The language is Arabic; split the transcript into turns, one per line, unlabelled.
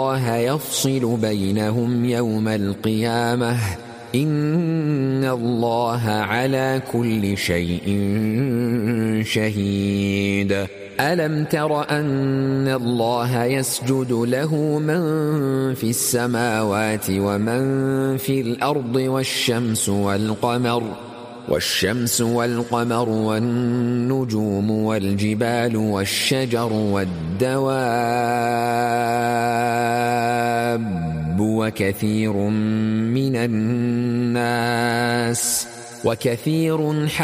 الله يفصل بينهم يوم القيامة إن الله على كل شيء شهيد ألم تر أن الله يسجد له من في السماوات ومن في الأرض والشمس والقمر والنجوم والجبال والشجر والدواب وكثير من الناس